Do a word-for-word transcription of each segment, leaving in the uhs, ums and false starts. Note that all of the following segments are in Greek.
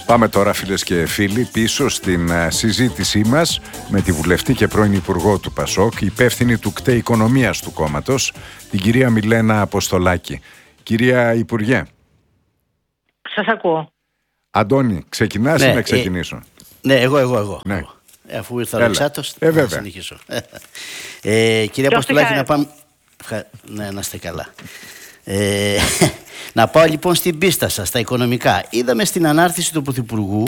Πάμε τώρα, φίλες και φίλοι, πίσω στην uh, συζήτησή μας με τη βουλευτή και πρώην Υπουργό του Πασόκ, υπεύθυνη του ΚΤΕ Οικονομίας του κόμματος, την κυρία Μιλένα Αποστολάκη. Κυρία Υπουργέ. Σας ακούω. Αντώνη, ξεκινάς ναι, ή να ξεκινήσω? Ε, ναι, εγώ, εγώ, εγώ. Ναι. εγώ. Ε, αφού ήρθα ο Αλεξάτος, ε, θα συνεχίσω. ε, κυρία Αποστολάκη, να πάμε... Ναι, να είστε καλά. Ε, να πάω λοιπόν στην πίστα σας, στα οικονομικά. Είδαμε στην ανάρτηση του Πρωθυπουργού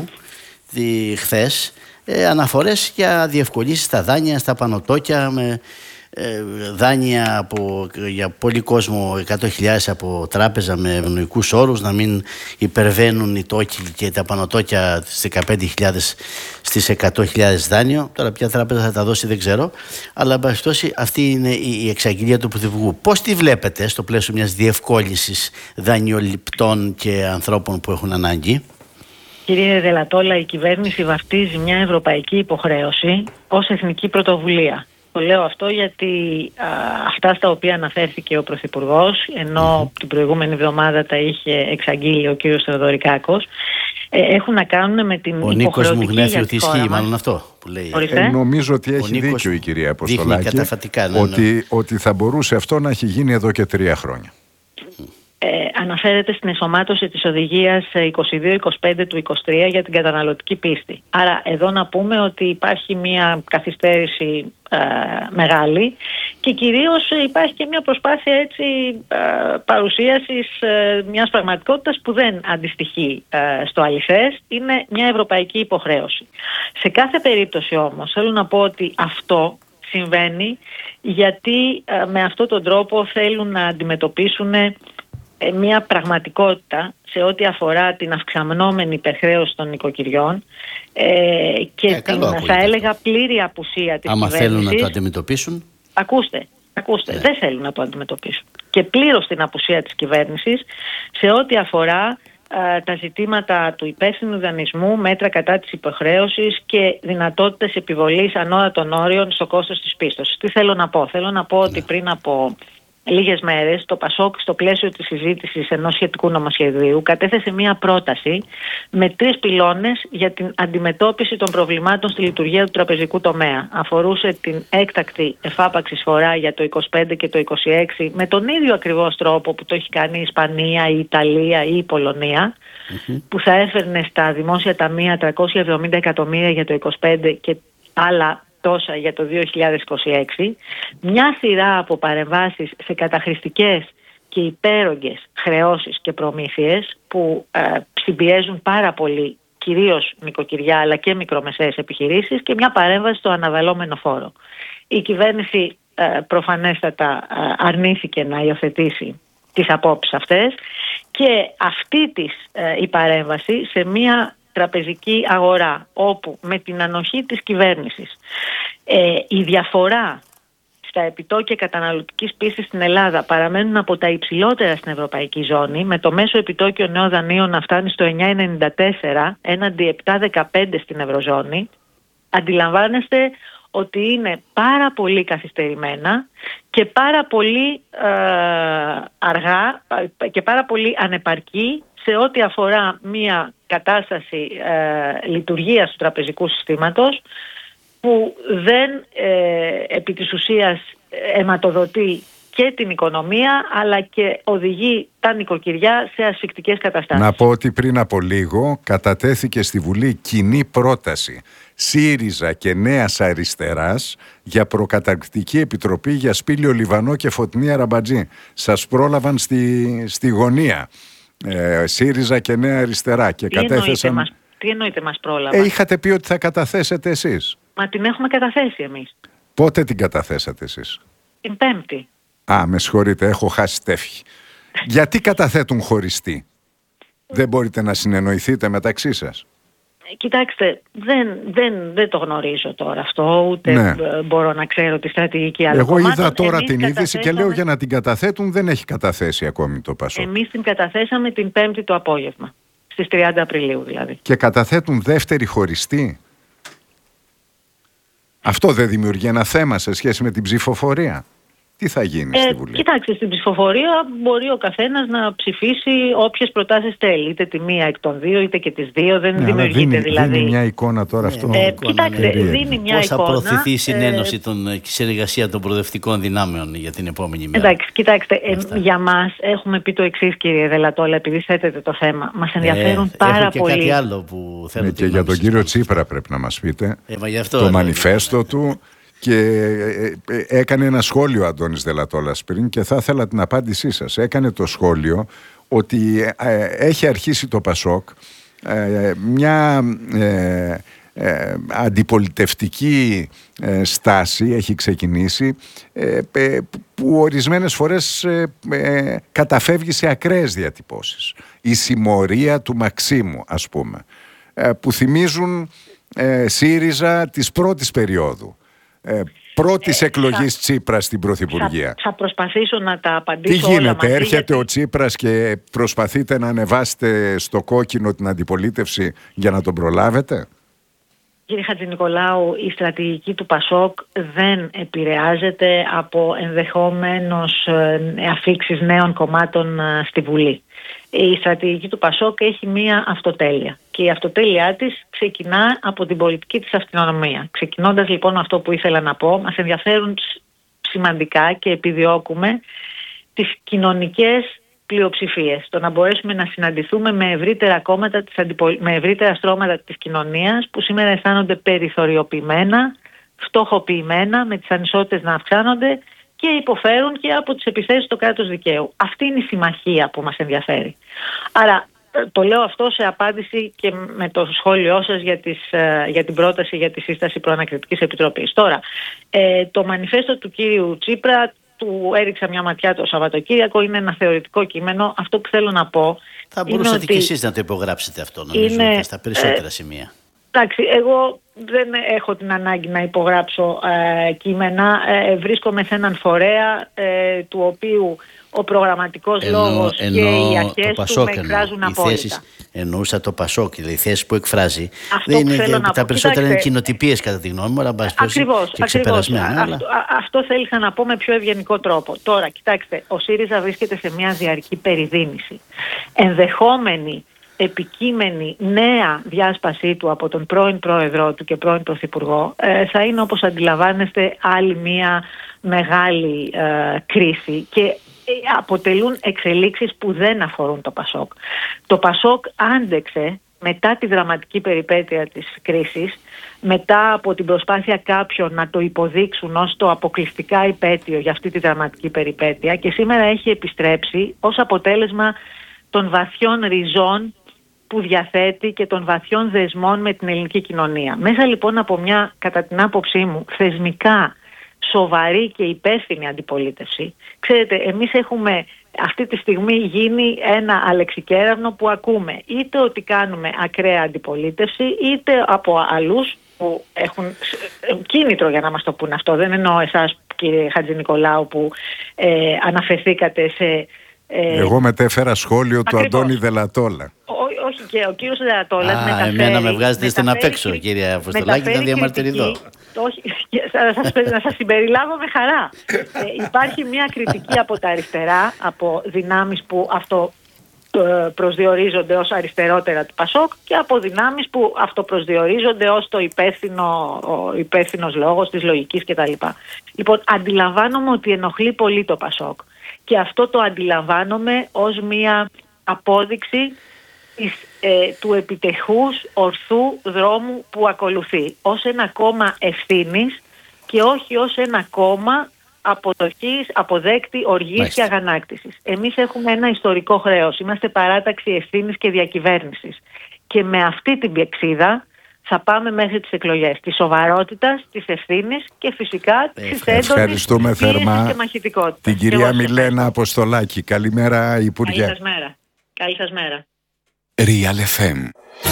χθες ε, αναφορές για διευκολύνσεις στα δάνεια, στα πανωτόκια, με ε, δάνεια από, για πολύ κόσμο, εκατό χιλιάδες από τράπεζα με ευνοϊκούς όρους, να μην υπερβαίνουν οι τόκοι και τα πανωτόκια στις δεκαπέντε χιλιάδες στις εκατό χιλιάδες δάνειο. Τώρα ποια τράπεζα θα τα δώσει δεν ξέρω, αλλά εν πάση περιπτώσει αυτή είναι η εξαγγελία του Πρωθυπουργού. Πώς τη βλέπετε στο πλαίσιο μιας διευκόλυνσης δανειοληπτών και ανθρώπων που έχουν ανάγκη? Κύριε Δελατόλα, η κυβέρνηση βαφτίζει μια ευρωπαϊκή υποχρέωση ως εθνική πρωτοβουλία. Το λέω αυτό γιατί α, αυτά στα οποία αναφέρθηκε ο Πρωθυπουργός, ενώ την προηγούμενη εβδομάδα τα είχε εξαγγείλει ο κύριος Θεοδωρικάκος, ε, έχουν να κάνουν με την ο υποχρεωτική... Ο Νίκος μου γνέφει ότι ισχύει, μάλλον αυτό που λέει. Ε, νομίζω ότι έχει δίκιο η κυρία Αποστολάκη, ναι, ότι, ναι. ότι θα μπορούσε αυτό να έχει γίνει εδώ και τρία χρόνια. Ε, αναφέρεται στην ενσωμάτωση της οδηγίας είκοσι δύο είκοσι πέντε του είκοσι τρία για την καταναλωτική πίστη. Άρα εδώ να πούμε ότι υπάρχει μια καθυστέρηση ε, μεγάλη και κυρίως υπάρχει και μια προσπάθεια έτσι ε, παρουσίασης ε, μιας πραγματικότητας που δεν αντιστοιχεί ε, στο αληθές. Είναι μια ευρωπαϊκή υποχρέωση. Σε κάθε περίπτωση όμως θέλω να πω ότι αυτό συμβαίνει γιατί ε, με αυτόν τον τρόπο θέλουν να αντιμετωπίσουν μια πραγματικότητα σε ό,τι αφορά την αυξανόμενη υπερχρέωση των νοικοκυριών ε, και ε, την, θα έλεγα, πλήρη απουσία της άμα κυβέρνησης. Θέλουν να το αντιμετωπίσουν. Ακούστε, ακούστε Ναι. δεν θέλουν να το αντιμετωπίσουν. Και πλήρως την απουσία της κυβέρνησης σε ό,τι αφορά α, τα ζητήματα του υπεύθυνου δανεισμού, μέτρα κατά της υποχρέωσης και δυνατότητες επιβολής ανώτατων όριων στο κόστος της πίστοσης. Τι θέλω να πω? Θέλω να πω ότι πριν από λίγες μέρες το Πασόκ στο πλαίσιο της συζήτησης ενός σχετικού νομοσχεδίου κατέθεσε μία πρόταση με τρεις πυλώνες για την αντιμετώπιση των προβλημάτων στη λειτουργία του τραπεζικού τομέα. Αφορούσε την έκτακτη εφάπαξη εισφορά για το είκοσι πέντε και το είκοσι έξι με τον ίδιο ακριβώς τρόπο που το έχει κάνει η Ισπανία, η Ιταλία ή η Πολωνία, mm-hmm. που θα έφερνε στα δημόσια ταμεία τριακόσια εβδομήντα εκατομμύρια για το είκοσι πέντε και άλλα τόσα για το δύο χιλιάδες είκοσι έξι, μια σειρά από παρεμβάσεις σε καταχρηστικές και υπέρογγες χρεώσεις και προμήθειες που ε, συμπιέζουν πάρα πολύ κυρίως νοικοκυριά αλλά και μικρομεσαίες επιχειρήσεις και μια παρέμβαση στο αναβαλλόμενο φόρο. Η κυβέρνηση ε, προφανέστατα ε, αρνήθηκε να υιοθετήσει τις απόψεις αυτές και αυτή της ε, η παρέμβαση σε μια τραπεζική αγορά όπου με την ανοχή της κυβέρνησης ε, η διαφορά στα επιτόκια καταναλωτικής πίστης στην Ελλάδα παραμένουν από τα υψηλότερα στην ευρωπαϊκή ζώνη, με το μέσο επιτόκιο νέων δανείων να φτάνει στο εννιά κόμμα ενενήντα τέσσερα έναντι επτά κόμμα δεκαπέντε στην ευρωζώνη, αντιλαμβάνεστε ότι είναι πάρα πολύ καθυστερημένα και πάρα πολύ ε, αργά και πάρα πολύ ανεπαρκή σε ό,τι αφορά μια κατάσταση ε, λειτουργίας του τραπεζικού συστήματος που δεν ε, επί της ουσίας αιματοδοτεί και την οικονομία αλλά και οδηγεί τα νοικοκυριά σε ασφικτικές καταστάσεις. Να πω ότι πριν από λίγο κατατέθηκε στη Βουλή κοινή πρόταση ΣΥΡΙΖΑ και Νέας Αριστεράς για προκαταρκτική επιτροπή για Σπήλιο Λιβανό και Φωτεινή Αραμπατζή. Σας πρόλαβαν στη, στη γωνία. Ε, ΣΥΡΙΖΑ και Νέα Αριστερά και τι κατέθεσαν... Εννοείται μας, τι εννοείται μας πρόλαβαν? Ε, είχατε πει ότι θα καταθέσετε εσείς. Μα την έχουμε καταθέσει εμείς. Πότε την καταθέσατε εσείς? Την Πέμπτη. Α, με συγχωρείτε, έχω χάσει τεύχη. Γιατί καταθέτουν χωριστή? Δεν μπορείτε να συνεννοηθείτε μεταξύ σας? Κοιτάξτε, δεν, δεν, δεν το γνωρίζω τώρα αυτό, ούτε ναι. μπορώ να ξέρω τη στρατηγική άλλων Εγώ κομμάτων. είδα τώρα Εμείς την είδηση καταθέσαμε... και λέω για να την καταθέτουν δεν έχει καταθέσει ακόμη το Πασόκ. Εμείς την καταθέσαμε την Πέμπτη το απόγευμα, στις τριάντα Απριλίου δηλαδή. Και καταθέτουν δεύτερη χωριστή. Αυτό δεν δημιουργεί ένα θέμα σε σχέση με την ψηφοφορία? Τι θα γίνει ε, στη Βουλή? Κοιτάξτε, στην ψηφοφορία μπορεί ο καθένας να ψηφίσει όποιες προτάσεις θέλει. Είτε τη μία εκ των δύο, είτε και τις δύο. Δεν ναι, δημιουργείται δίνει, δηλαδή. Δίνει μια εικόνα τώρα αυτό. Ε, εικόνα, κοιτάξτε, ναι. δίνει μια Πώς εικόνα. Πώς θα προωθηθεί η συνένωση ε, των, και η συνεργασία των προοδευτικών δυνάμεων για την επόμενη μέρα? Εντάξει, κοιτάξτε, ε, για μας έχουμε πει το εξής, κύριε Δελατόλα, επειδή θέτετε το θέμα. Μας ενδιαφέρουν ε, πάρα και πολύ. Κάτι άλλο που θέλω ναι, και για τον κύριο Τσίπρα πρέπει να μας πείτε. Ε, αυτό, το ναι, μανιφέστο ναι, ναι. του. Και έκανε ένα σχόλιο ο Αντώνης Δελατόλας πριν και θα ήθελα την απάντησή σας. Έκανε το σχόλιο ότι έχει αρχίσει το Πασόκ μια ε, ε, αντιπολιτευτική ε, στάση, έχει ξεκινήσει, ε, ε, που ορισμένες φορές ε, ε, καταφεύγει σε ακραίες διατυπώσεις. Η συμμορία του Μαξίμου, ας πούμε, ε, που θυμίζουν ε, ΣΥΡΙΖΑ της πρώτης περίοδου. Ε, πρώτης ε, εκλογής θα, Τσίπρα στην Πρωθυπουργία. Θα, θα προσπαθήσω να τα απαντήσω. Τι γίνεται, όλα μαζί, έρχεται γιατί... ο Τσίπρας και προσπαθείτε να ανεβάσετε στο κόκκινο την αντιπολίτευση για να τον προλάβετε? Κύριε Χατζηνικολάου, η στρατηγική του Πασόκ δεν επηρεάζεται από ενδεχόμενος αφίξεις νέων κομμάτων στη Βουλή. Η στρατηγική του Πασόκ έχει μία αυτοτέλεια και η αυτοτέλειά της ξεκινά από την πολιτική της αυτονομία. Ξεκινώντας λοιπόν αυτό που ήθελα να πω, μας ενδιαφέρουν σημαντικά και επιδιώκουμε τις κοινωνικές πλειοψηφίες. Το να μπορέσουμε να συναντηθούμε με ευρύτερα κόμματα, με ευρύτερα στρώματα της κοινωνίας που σήμερα αισθάνονται περιθωριοποιημένα, φτωχοποιημένα, με τις ανισότητες να αυξάνονται και υποφέρουν και από τις επιθέσεις στο κράτος δικαίου. Αυτή είναι η συμμαχία που μας ενδιαφέρει. Άρα το λέω αυτό σε απάντηση και με το σχόλιο σας για, τις, για την πρόταση για τη σύσταση προανακριτικής επιτροπής. Τώρα, ε, το μανιφέστο του κύριου Τσίπρα, του έριξα μια ματιά το Σαββατοκύριακο, είναι ένα θεωρητικό κείμενο. Αυτό που θέλω να πω... Θα μπορούσατε ότι και εσείς να το υπογράψετε αυτό, νομίζω, είναι, στα περισσότερα ε, σημεία. Εντάξει, εγώ δεν έχω την ανάγκη να υπογράψω ε, κείμενα. Ε, βρίσκομαι σε έναν φορέα ε, του οποίου ο προγραμματικός ενώ, λόγος ενώ και οι αρχές του του με εκφράζουν απόλυτα. Θέσεις, εννοούσα το Πασόκ, δηλαδή οι θέσεις που εκφράζει. Αυτό δεν που είναι, θέλω να τα πω. περισσότερα Κοιτάξτε, είναι κοινοτυπίες κατά τη γνώμη μου, αλλά μπας ακριβώς, και ξεπερασμένα. ακριβώς. Αλλά... Αυτό, α, αυτό θέλησα να πω με πιο ευγενικό τρόπο. Τώρα, κοιτάξτε, ο ΣΥΡΙΖΑ βρίσκεται σε μια διαρκή περιδίνηση. Ενδεχόμενη επικείμενη νέα διάσπασή του από τον πρώην πρόεδρό του και πρώην πρωθυπουργό ε, θα είναι, όπως αντιλαμβάνεστε, άλλη μια μεγάλη ε, κρίση και αποτελούν εξελίξεις που δεν αφορούν το Πασόκ. Το Πασόκ άντεξε μετά τη δραματική περιπέτεια της κρίσης, μετά από την προσπάθεια κάποιων να το υποδείξουν ως το αποκλειστικά υπαίτιο για αυτή τη δραματική περιπέτεια και σήμερα έχει επιστρέψει ως αποτέλεσμα των βαθιών ριζών που διαθέτει και των βαθιών δεσμών με την ελληνική κοινωνία. Μέσα λοιπόν από μια, κατά την άποψή μου, θεσμικά σοβαρή και υπεύθυνη αντιπολίτευση. Ξέρετε, εμείς έχουμε αυτή τη στιγμή γίνει ένα αλεξικέραυνο που ακούμε είτε ότι κάνουμε ακραία αντιπολίτευση, είτε από αλλούς που έχουν κίνητρο για να μας το πούν αυτό. Δεν εννοώ εσάς, κύριε Χατζηνικολάου, που ε, αναφερθήκατε σε... Ε, Εγώ μετέφερα σχόλιο ακριβώς. του Αντώνη Δελατόλα. Ό, όχι, και ο κύριος Δελατόλας μεταφέρει... Εμένα με βγάζετε στην απ' έξω, κύριε Αποστολάκη, θα διαμαρτυρηθώ. Όχι, θα σας, να σας συμπεριλάβω με χαρά. Ε, υπάρχει μια κριτική από τα αριστερά, από δυνάμεις που αυτό ε, προσδιορίζονται ως αριστερότερα του Πασόκ και από δυνάμεις που αυτοπροσδιορίζονται ως το υπεύθυνο, ο υπεύθυνος λόγος της λογικής κτλ. Λοιπόν, αντιλαμβάνομαι ότι ενοχλεί πολύ το Πασόκ και αυτό το αντιλαμβάνομαι ως μια απόδειξη της, ε, του επιτεχούς ορθού δρόμου που ακολουθεί ως ένα κόμμα ευθύνης και όχι ως ένα κόμμα αποδοχής, αποδέκτη, οργής Μάλιστα. και αγανάκτησης. Εμείς έχουμε ένα ιστορικό χρέος. Είμαστε παράταξη ευθύνης και διακυβέρνησης. Και με αυτή την πυεξίδα θα πάμε μέχρι τις εκλογές. Της σοβαρότητας, της ευθύνης και φυσικά της έντονης Ευχαριστούμε θερμά και μαχητικότητας. την κυρία Μιλένα Αποστολάκη. Καλημέρα, Υπουργέ. Καλή σας μέρα. Καλή σας μέρα. Real εφ εμ.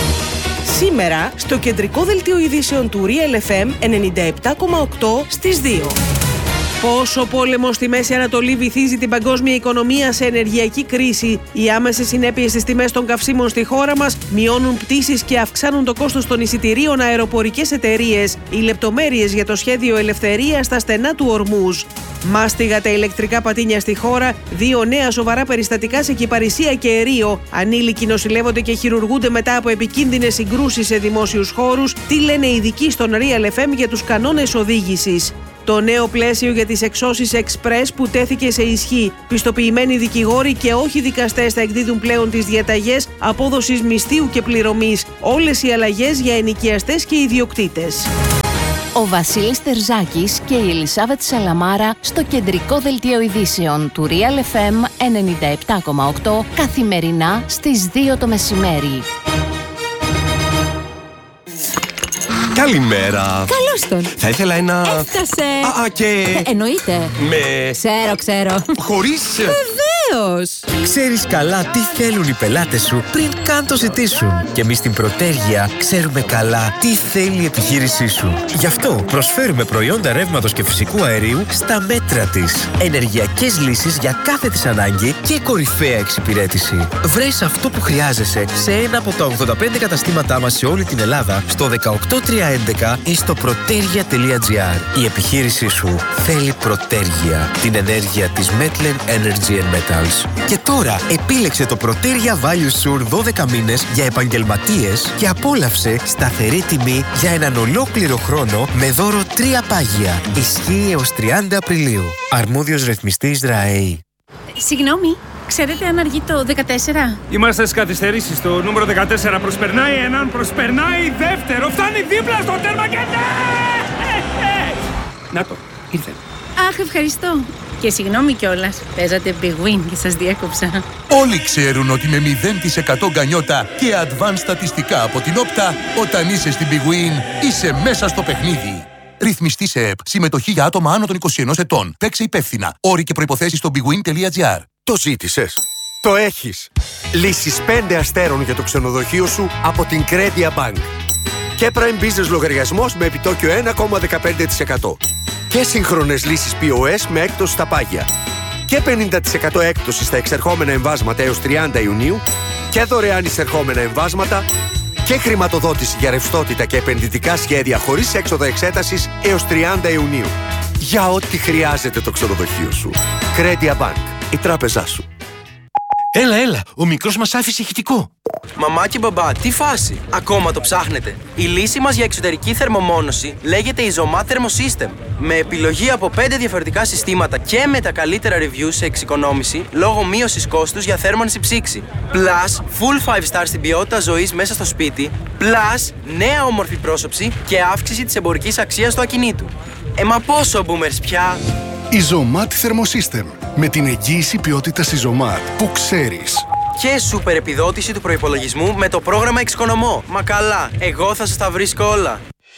Σήμερα στο κεντρικό δελτίο ειδήσεων του Real εφ εμ ενενήντα επτά κόμμα οκτώ στις δύο. Πόσο ο πόλεμος στη Μέση Ανατολή βυθίζει την παγκόσμια οικονομία σε ενεργειακή κρίση. Οι άμεσες συνέπειες στις τιμές των καυσίμων στη χώρα μας μειώνουν πτήσεις και αυξάνουν το κόστος των εισιτηρίων αεροπορικές εταιρείες. Οι λεπτομέρειες για το σχέδιο ελευθερίας στα στενά του Ορμούζ. Μάστιγα τα ηλεκτρικά πατίνια στη χώρα, δύο νέα σοβαρά περιστατικά σε Κυπαρισία και Ερείο. Ανήλικοι νοσηλεύονται και χειρουργούνται μετά από επικίνδυνες συγκρούσεις σε δημόσιους χώρους. Τι λένε οι ειδικοί στον Real εφ εμ για τους κανόνες οδήγησης. Το νέο πλαίσιο για τις εξώσεις εξπρές που τέθηκε σε ισχύ. Πιστοποιημένοι δικηγόροι και όχι δικαστές θα εκδίδουν πλέον τις διαταγές απόδοσης μισθείου και πληρωμής. Όλες οι αλλαγές για ενοικιαστές και ιδιοκτήτες. Ο Βασίλης Τερζάκης και η Ελισάβετ Σαλαμάρα στο κεντρικό δελτίο ειδήσεων του Real εφ εμ ενενήντα επτά κόμμα οκτώ καθημερινά στις δύο το μεσημέρι. Καλημέρα. Καλώς τον. Θα ήθελα ένα... Έφτασε. Α, α, και... Ε, εννοείται. Με... Ξέρω, ξέρω. Χωρίς... Βεβαίως. Ξέρεις καλά τι θέλουν οι πελάτες σου πριν καν το ζητήσουν. Και εμείς στην Προτέργεια ξέρουμε καλά τι θέλει η επιχείρησή σου. Γι' αυτό προσφέρουμε προϊόντα ρεύματος και φυσικού αερίου στα μέτρα της. Ενεργειακές λύσεις για κάθε της ανάγκη και κορυφαία εξυπηρέτηση. Βρες αυτό που χρειάζεσαι σε ένα από τα ογδόντα πέντε καταστήματά μας σε όλη την Ελλάδα, στο δεκαοκτώ τριακόσια έντεκα ή στο protergia τελεία gr. Η επιχείρησή σου θέλει Προτέργεια, την ενέργεια της Metlen Energy and Metals. Και τώρα επίλεξε το Protergia Value Sur δώδεκα μήνες για επαγγελματίες και απόλαυσε σταθερή τιμή για έναν ολόκληρο χρόνο με δώρο τρία πάγια. Ισχύει έως τριάντα Απριλίου. Αρμόδιος ρυθμιστής ΡΑΕΗ. Συγγνώμη, ξέρετε αν αργεί το δεκατέσσερα? Είμαστε στις καθυστερήσεις. Το νούμερο δεκατέσσερα προσπερνάει έναν, προσπερνάει δεύτερο. Φτάνει δίπλα στο τέρμα και ναι! Να το, ήρθε. Αχ, ευχαριστώ. Και συγγνώμη κιόλας. Παίζατε Big Win και σας διέκοψα. Όλοι ξέρουν ότι με μηδέν τοις εκατό γκανιότα και advanced στατιστικά από την Όπτα, όταν είσαι στην Big Win, είσαι μέσα στο παιχνίδι. Ρυθμιστή σε ΕΠ. Συμμετοχή για άτομα άνω των είκοσι ενός ετών. Παίξε υπεύθυνα. Όροι και προϋποθέσεις στο bigwin τελεία gr. Το ζήτησες. Το έχεις. Λύσεις πέντε αστέρων για το ξενοδοχείο σου από την Credia Bank. Και Prime Business λογαριασμός με επιτόκιο ένα κόμμα δεκαπέντε τοις εκατό. Και σύγχρονες λύσεις πι ο ες με έκπτωση στα πάγια. Και πενήντα τοις εκατό έκπτωση στα εξερχόμενα εμβάσματα έως τριάντα Ιουνίου. Και δωρεάν εισερχόμενα εμβάσματα. Και χρηματοδότηση για ρευστότητα και επενδυτικά σχέδια χωρίς έξοδα εξέτασης έως τριάντα Ιουνίου. Για ό,τι χρειάζεται το ξενοδοχείο σου. Credia Bank. Η τράπεζά σου. Έλα, έλα, ο μικρός μας άφησε ηχητικό. Μαμά και μπαμπά, τι φάση, ακόμα το ψάχνετε? Η λύση μας για εξωτερική θερμομόνωση λέγεται Isomat Thermosystem. Με επιλογή από πέντε διαφορετικά συστήματα και με τα καλύτερα reviews σε εξοικονόμηση λόγω μείωσης κόστους για θέρμανση ψήξη. Plus, full five star στην ποιότητα ζωής μέσα στο σπίτι. Plus, νέα όμορφη πρόσωψη και αύξηση της εμπορικής αξίας του ακινήτου. Ε, μα πόσο boomers πια! Isomat Thermosystem. Με την εγγύηση ποιότητας Isomat που ξέρεις. Και σούπερ επιδότηση του προϋπολογισμού με το πρόγραμμα Εξοικονομώ. Μα καλά, εγώ θα σας τα βρίσκω όλα.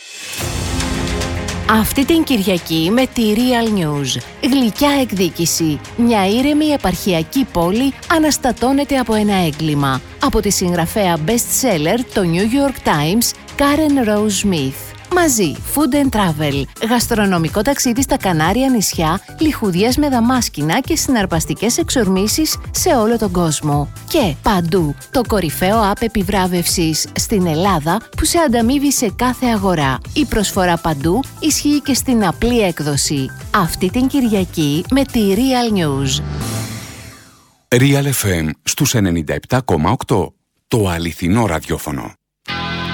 Αυτή την Κυριακή με τη Real News. Γλυκιά εκδίκηση. Μια ήρεμη επαρχιακή πόλη αναστατώνεται από ένα έγκλημα. Από τη συγγραφέα best seller το New York Times, Karen Rose Smith. Μαζί, Food and Travel, γαστρονομικό ταξίδι στα Κανάρια νησιά, λιχουδιές με δαμάσκηνα και συναρπαστικές εξορμήσεις σε όλο τον κόσμο. Και παντού, το κορυφαίο app επιβράβευσης στην Ελλάδα που σε ανταμείβει σε κάθε αγορά. Η προσφορά παντού ισχύει και στην απλή έκδοση. Αυτή την Κυριακή με τη Real News. Real εφ εμ στους ενενήντα επτά κόμμα οκτώ. Το αληθινό ραδιόφωνο.